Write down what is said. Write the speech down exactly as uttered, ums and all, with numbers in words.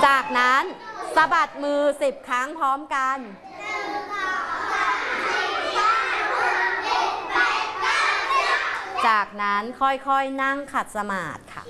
จากนั้นสะบัดมือสิบครั้งพร้อมกันจากนั้นค่อยๆนั่งขัดสมาธิค่ะ